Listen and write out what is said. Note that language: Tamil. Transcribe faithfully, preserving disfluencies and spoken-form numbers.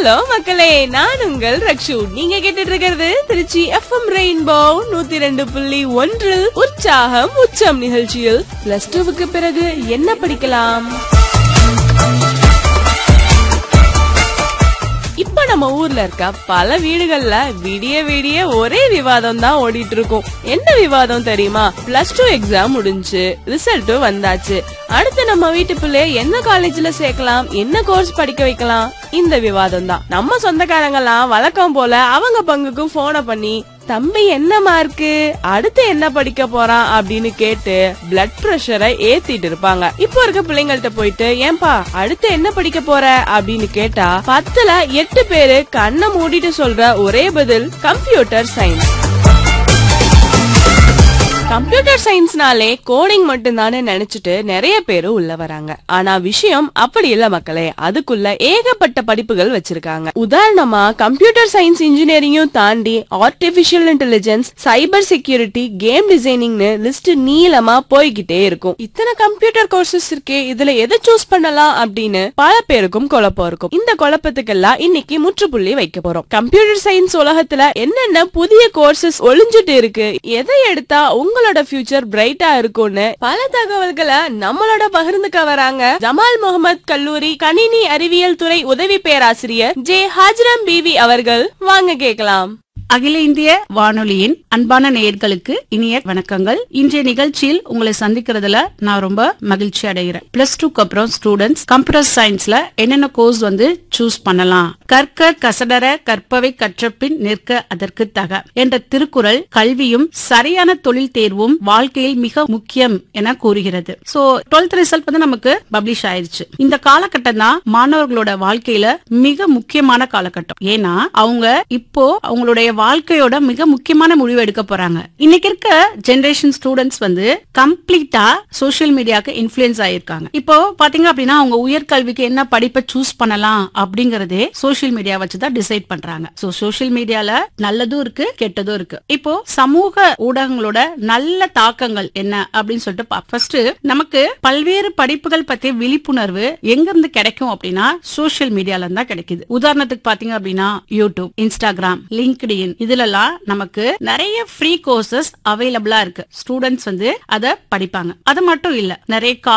ஹலோ மக்களே, நான் உங்கள் ரக்ஷு. நீங்க கேட்டுட்டு இருக்கிறது திருச்சி எஃப்எம் ரெயின்போ நூத்தி ரெண்டு புள்ளி ஒன்றில் உற்சாகம் உச்சம் நிகழ்ச்சியில் பிளஸ் டூவுக்கு பிறகு என்ன படிக்கலாம். இப்ப நம்ம ஊர்ல இருக்க பல வீடுகள்ல விடிய விடிய ஒரே விவாதம் தான் ஓடிட்டு இருக்கும். என்ன விவாதம் தெரியுமா? பிளஸ் டூ எக்ஸாம் முடிஞ்சு ரிசல்ட் வந்தாச்சு, அடுத்து நம்ம வீட்டு பிள்ளைய என்ன காலேஜ்ல சேர்க்கலாம், என்ன கோர்ஸ் படிக்க வைக்கலாம், இந்த விவாதம் தான். நம்ம சொந்தக்காரங்க எல்லாம் வழக்கம் போல அவங்க பங்குக்கும் போன பண்ணி தம்பி என்ன மார்க்கு, அடுத்து என்ன படிக்க போறான் அப்படின்னு கேட்டு பிளட் பிரஷரை ஏத்திட்டு இருப்பாங்க. இப்போ இருக்க பிள்ளைங்கள்ட்ட போயிட்டு ஏன்பா அடுத்து என்ன படிக்க போற அப்படின்னு கேட்டா பத்துல எட்டு பேரு கண்ணை மூடிட்டு சொல்ற ஒரே பதில் கம்ப்யூட்டர் சயின்ஸ். கம்ப்யூட்டர் சயின்ஸ்னாலே கோடிங் மட்டும் தானே நினைச்சிட்டு நிறைய பேரு உள்ள வராங்க. ஆனா விஷயம் அப்படி இல்ல மக்களே, அதுக்குள்ள ஏகப்பட்ட படிப்புகள் வச்சிருக்காங்க. உதாரணமா கம்ப்யூட்டர் சயின்ஸ் இன்ஜினியரிங்கும் தாண்டி artificial intelligence, cyber security, game டிசைனிங்னு list நீளமா போய்கிட்டே இருக்கும். இத்தனை கம்ப்யூட்டர் கோர்சஸ் இருக்கே, இதுல எதை சூஸ் பண்ணலாம் அப்படின்னு பல பேருக்கும் குழப்பம் இருக்கும். இந்த குழப்பத்துக்கெல்லாம் இன்னைக்கு முற்றுப்புள்ளி வைக்க போறோம். கம்ப்யூட்டர் சயின்ஸ் உலகத்துல என்னென்ன புதிய கோர்சஸ் ஒளிஞ்சிட்டு இருக்கு, எதை எடுத்தா உங்க உங்களோட ஃபியூச்சர் பிரைட்டா இருக்கும்னு பல தகவல்களை நம்மளோட பகிர்ந்துக்க வராங்க ஜமால் முகமது கல்லூரி கணினி அறிவியல் துறை உதவி பேராசிரியர் ஜே ஹாஜரம் பிவி அவர்கள். வாங்க கேட்கலாம். அகில இந்திய வானொலியின் அன்பான நேயர்களுக்கு இனிய வணக்கங்கள். இன்றைய நிகழ்ச்சியில் உங்களை சந்திக்கிறதுல நான் ரொம்ப மகிழ்ச்சி அடைகிறேன். பிளஸ் டூக்கு அப்புறம் ஸ்டூடெண்ட்ஸ் கம்ப்யூட்டர் சயின்ஸ்ல என்னென்ன கோர்ஸ் வந்து சூஸ் பண்ணலாம். கற்க கசடர கற்பவை கற்றபின் நிற்க அதற்கு தக என்ற திருக்குறள் கல்வியும் சரியான தொழில் தேர்வும் வாழ்க்கையில் மிக முக்கியம் என கூறுகிறது. சோ டுவெல்த் ரிசல்ட் வந்து நமக்கு பப்ளிஷ் ஆயிருச்சு. இந்த காலகட்டம் தான் மாணவர்களோட வாழ்க்கையில மிக முக்கியமான காலகட்டம். ஏன்னா அவங்க இப்போ அவங்களுடைய வாழ்க்கையோட மிக முக்கியமான முடிவு எடுக்க போறாங்க. இன்னைக்கு இருக்க ஜெனரேஷன் ஸ்டூடெண்ட்ஸ் வந்து கம்ப்ளீட்டா சோசியல் மீடியாக்கு இன்ஃப்ளூயன்ஸ் ஆயிருக்காங்க. இப்போ பாத்தீங்க அப்படின்னா அவங்க உயர்கல்விக்கு என்ன படிப்பை சூஸ் பண்ணலாம் அப்படிங்கறதே சோசியல் மீடியா வச்சுதான் டிசைட் பண்றாங்க. சோ சோசியல் மீடியால நல்லதும் இருக்கு, கெட்டதும் இருக்கு. இப்போ சமூக ஊடகங்களோட நல்ல தாக்கங்கள் என்ன அப்படின்னு சொல்லிட்டு ஃபர்ஸ்ட் நமக்கு பல்வேறு படிப்புகள் பத்திய விழிப்புணர்வு எங்க இருந்து கிடைக்கும் அப்படின்னா சோசியல் மீடியால இருந்தா கிடைக்குது. உதாரணத்துக்கு பாத்தீங்க அப்படின்னா யூடியூப், இன்ஸ்டாகிராம், லிங்க்டின், இதுலலாம் நமக்கு நிறைய ஃப்ரீ கோர்சஸ் அவைலபிளா இருக்கு. ஸ்டூடெண்ட்ஸ் வந்து அத படிப்பாங்க. அது மட்டும் இல்ல, நிறைய